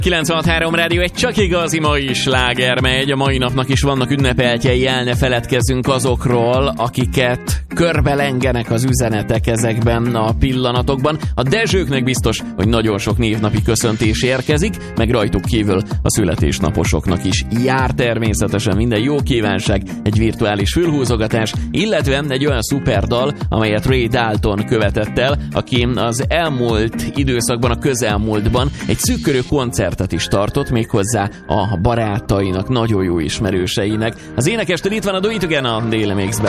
96.3 Rádió, egy csak igazi mai sláger megy. A mai napnak is vannak ünnepeltjei, el ne feledkezzünk azokról, akiket körbelengenek az üzenetek ezekben a pillanatokban. A Dezsőknek biztos, hogy nagyon sok névnapi köszöntés érkezik, meg rajtuk kívül a születésnaposoknak is jár természetesen minden jó kívánság, egy virtuális fülhúzogatás, illetve egy olyan szuperdal, amelyet Ray Dalton követett el, aki az elmúlt időszakban, a közelmúltban egy szűkkörű koncertet is tartott, méghozzá a barátainak, nagyon jó ismerőseinek. Az énekestől itt van a Do It Again a Daily Mixben.